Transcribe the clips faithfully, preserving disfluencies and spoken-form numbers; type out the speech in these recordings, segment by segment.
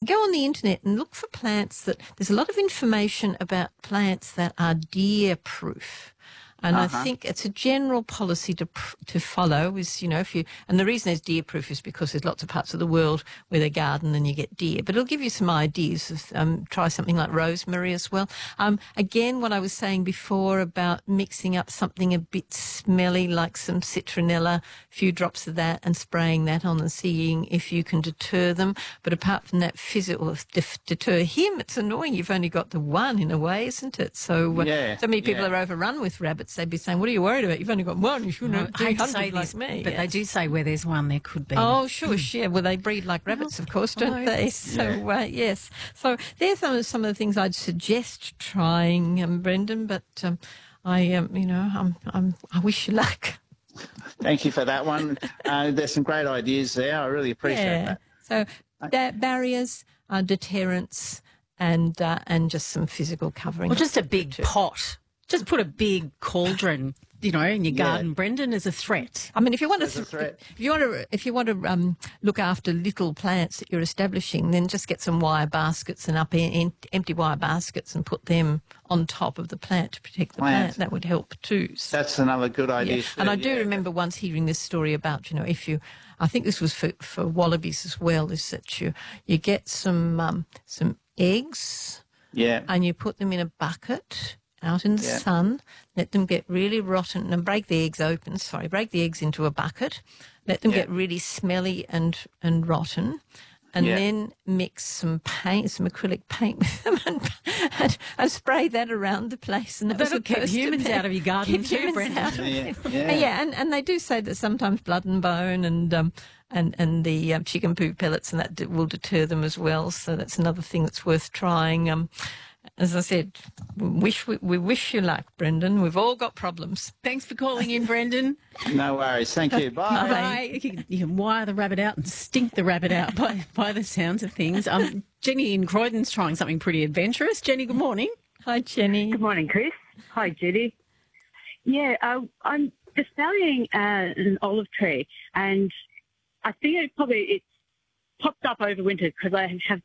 go on the internet and look for plants that there's a lot of information about plants that are deer-proof. And Uh-huh. I think it's a general policy to pr- to follow is, you know, if you, and the reason there's deer-proof is because there's lots of parts of the world where they garden and you get deer. But it'll give you some ideas. Of, um, try something like rosemary as well. Um, again, what I was saying before about mixing up something a bit smelly like some citronella, a few drops of that and spraying that on and seeing if you can deter them. But apart from that, physical def- deter him, it's annoying. You've only got the one in a way, isn't it? So, uh, Yeah, so many people yeah. are overrun with rabbits. They'd be saying, what are you worried about? You've only got one. You shouldn't No, have I three hate to say hundred like this, me. but Yeah. they do say where there's one, there could be. Oh, sure, sure. Well, they breed like rabbits, of course, don't Oh, they? So, yeah. uh, yes. So there's some of, some of the things I'd suggest trying, um, Brendan, but um, I, um, you know, I'm, I'm, I wish you luck. Thank you for that one. Uh, there's some great ideas there. I really appreciate Yeah. that. So da- barriers, uh, deterrents, and uh, and just some physical covering. Or just a big pot. Just put a big cauldron, you know, in your Yeah. garden, Brendan, as a threat. I mean, if you want to, As a threat. if you want to, if you want to um, look after little plants that you're establishing, then just get some wire baskets and up in, in, empty wire baskets and put them on top of the plant to protect the Plant. plant. That would help too. So, That's another good idea. yeah. too, And I do yeah. remember once hearing this story about, you know, if you, I think this was for, for wallabies as well, is that you you get some um, some eggs Yeah. and you put them in a bucket out in the Yeah. sun, let them get really rotten and break the eggs open, sorry, break the eggs into a bucket, let them Yeah. get really smelly and, and rotten, and Yeah. then mix some paint, some acrylic paint with them and, and, and spray that around the place. And that was That'll keep supposed to humans be- out of your garden keep too, humans Brendan. out of Yeah, it. yeah. And yeah, and, and they do say that sometimes blood and bone and um, and and the um, chicken poo pellets and that d- will deter them as well. So that's another thing that's worth trying. Um, as I said, we wish we, we wish you luck, Brendan. We've all got problems. Thanks for calling in, Brendan. No worries. Thank you. Bye. Bye. You can, you can wire the rabbit out and stink the rabbit out by, by the sounds of things. Um, Jenny in Croydon's trying something pretty adventurous. Jenny, good morning. Hi, Jenny. Good morning, Chris. Hi, Judy. Yeah, uh, I'm espaliering uh, an olive tree, and I think it probably it's popped up over winter because I have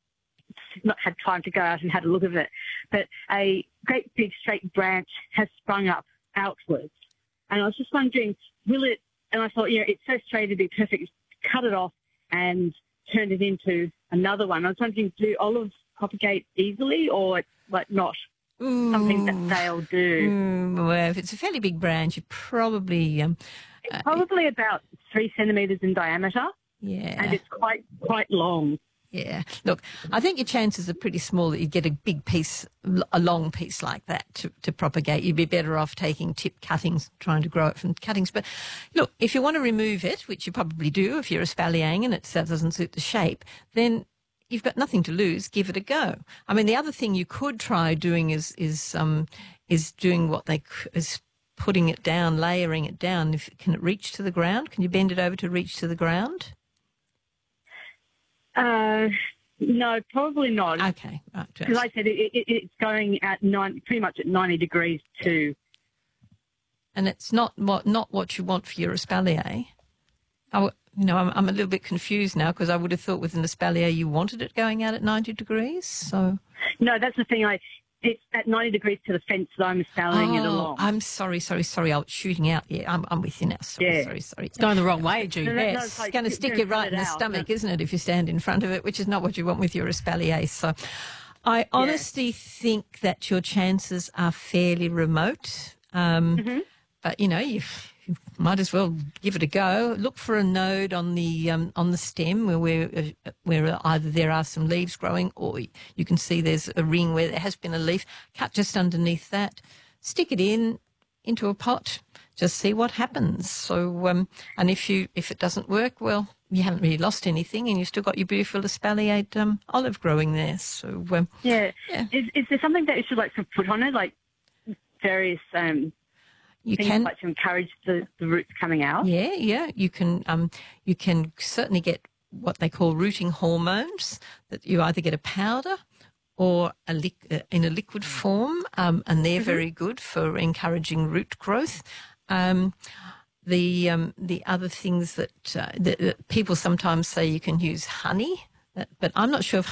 not had time to go out and have a look at it. But a great big straight branch has sprung up outwards, and I was just wondering, will it? And I thought, you know, it's so straight, it'd be perfect. Cut it off and turn it into another one. I was wondering, do olives propagate easily, or like not? Something that they'll do. Mm, well, if it's a fairly big branch, you probably, um, It's probably about three centimetres in diameter, yeah. and it's quite quite long. Yeah. Look, I think your chances are pretty small that you get a big piece, a long piece like that to, to propagate. You'd be better off taking tip cuttings, trying to grow it from cuttings. But look, if you want to remove it, which you probably do if you're espaliering and it doesn't suit the shape, then you've got nothing to lose. Give it a go. I mean, the other thing you could try doing is is um is doing what they c- is putting it down, layering it down. If can it reach to the ground? Can you bend it over to reach to the ground? Uh, no, probably not. Okay, right. Because I said it, it, it's going at nine, pretty much at ninety degrees too. And it's not what not what you want for your espalier. I, w- you know, I'm, I'm a little bit confused now because I would have thought with an espalier you wanted it going out at ninety degrees. So, No, that's the thing. I it's at ninety degrees to the fence that I'm spalling it oh, along. I'm sorry, sorry, sorry. I was shooting out. Yeah, I'm, I'm with you now. Sorry, Yeah. sorry, sorry. It's going the wrong way, Judy. No, no, no, Yes, it's like it's going to you're stick gonna you right cut in it the out, stomach, no. isn't it, if you stand in front of it, which is not what you want with your espalier. So I honestly think that your chances are fairly remote. Um, Mm-hmm. But, you know, you, you might as well give it a go. Look for a node on the um, on the stem where, where, uh, where either there are some leaves growing or you can see there's a ring where there has been a leaf. Cut just underneath that. Stick it in into a pot. Just see what happens. So, um, and if you if it doesn't work, well, you haven't really lost anything, and you've still got your beautiful espaliate um, olive growing there. So, um, yeah. Yeah. Is, is there something that you should like to put on it, like various um, you things can, like to encourage the, the roots coming out? yeah, yeah, you can, um, you can certainly get what they call rooting hormones. That you either get a powder or a li- uh, in a liquid form, um, and they're very good for encouraging root growth. Um, the um, the other things that, uh, that, that people sometimes say you can use honey, but I'm not sure if